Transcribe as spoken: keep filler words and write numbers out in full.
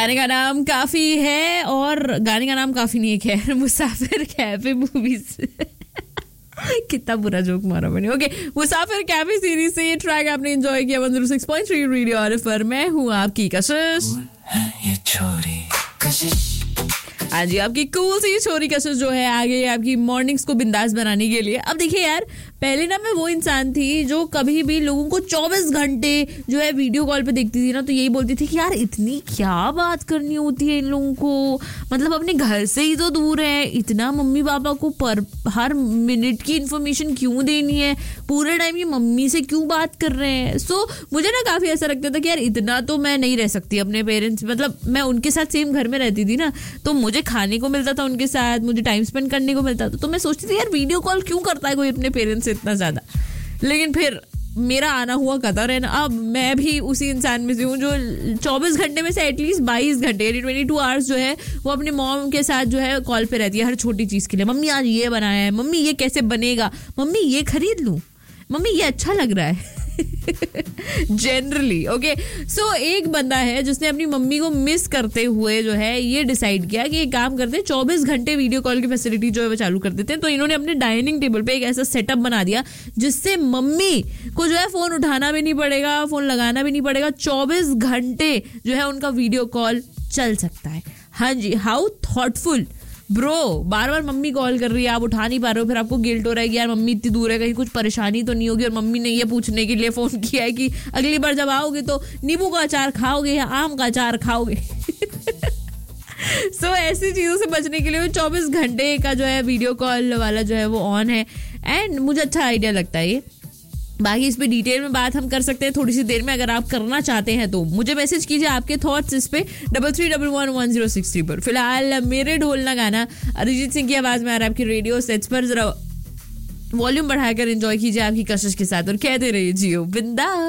गाने का नाम काफी है और गाने का नाम काफी नहीं है, खैर मुसाफिर कैफे मूवी से कितना बुरा जोक मारा मैंने। ओके, मुसाफिर कैफे सीरीज से ये ट्रैक आपने एंजॉय किया one zero six point three radio RF पर। मैं हूँ आपकी कशिश। हाँ जी, आपकी कूल सी छोरी कशिश जो है आगे आपकी मॉर्निंग्स को बिंदास बनाने के लिए। अब देखिए यार, पहले ना मैं वो इंसान थी जो कभी भी लोगों को चौबीस घंटे जो है वीडियो कॉल पे देखती थी ना, तो यही बोलती थी कि यार इतनी क्या बात करनी होती है इन लोगों को, मतलब अपने घर से ही तो दूर है, इतना मम्मी पापा को पर हर मिनट की इन्फॉर्मेशन क्यों देनी है, पूरे टाइम ये मम्मी से क्यों बात कर रहे हैं। सो मुझे ना काफ़ी ऐसा लगता था कि यार इतना तो मैं नहीं रह सकती अपने पेरेंट्स, मतलब मैं उनके साथ सेम घर में रहती थी ना, तो मुझे खाने को मिलता था उनके साथ, मुझे टाइम स्पेंड करने को मिलता था, तो मैं सोचती थी यार वीडियो कॉल क्यों करता है कोई अपने पेरेंट्स से इतना ज़्यादा। लेकिन फिर मेरा आना हुआ कतर है ना, अब मैं भी उसी इंसान में से हूँ जो चौबीस घंटे में से एटलीस्ट बाईस घंटे यानी ट्वेंटी टू आवर्स जो है वो अपने मॉम के साथ जो है कॉल पे रहती है हर छोटी चीज़ के लिए। मम्मी आज ये बनाया है, मम्मी ये कैसे बनेगा, मम्मी ये खरीद लूँ, मम्मी ये अच्छा लग रहा है जनरली। ओके, सो एक बंदा है जिसने अपनी मम्मी को मिस करते हुए जो है ये डिसाइड किया कि एक काम करते हैं, चौबीस घंटे वीडियो कॉल की फैसिलिटी जो है वो चालू कर देते हैं। तो इन्होंने अपने डाइनिंग टेबल पे एक ऐसा सेटअप बना दिया जिससे मम्मी को जो है फोन उठाना भी नहीं पड़ेगा, फोन लगाना भी नहीं पड़ेगा, चौबीस घंटे जो है उनका वीडियो कॉल चल सकता है। हाँ जी, how thoughtful bro. Bar bar mummy call कर रही है, आप उठा नहीं पा रहे हो, फिर आपको गिल्ट हो रहा है कि यार मम्मी इतनी दूर है, कहीं कुछ परेशानी तो नहीं होगी, और मम्मी ने ये पूछने के लिए फोन किया है कि अगली बार जब आओगे तो नींबू का अचार खाओगे या आम का अचार खाओगे। सो so, ऐसी चीज़ों से बचने के लिए चौबीस घंटे का जो है वीडियो कॉल वाला जो है वो ऑन है, एंड मुझे अच्छा आइडिया लगता है ये। बाकी इस पे डिटेल में बात हम कर सकते हैं थोड़ी सी देर में, अगर आप करना चाहते हैं तो मुझे मैसेज कीजिए आपके थॉट्स इस पे double three double one one zero six three पर। फिलहाल मेरे ढोलना गाना अरिजीत सिंह की आवाज में आ रहा है आपकी रेडियो सेट्स पर, जरा वॉल्यूम बढ़ाकर एंजॉय कीजिए आपकी कशिश के साथ और कहते रहिए जियो बिंदास।